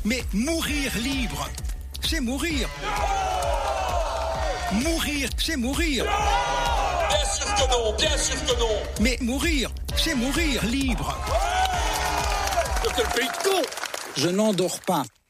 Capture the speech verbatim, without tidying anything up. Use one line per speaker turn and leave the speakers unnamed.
Mais mourir libre, c'est mourir. Mourir, c'est mourir.
Bien sûr que non, bien sûr que non.
Mais mourir, c'est mourir libre.
Quel pays de con!
Je n'endors pas.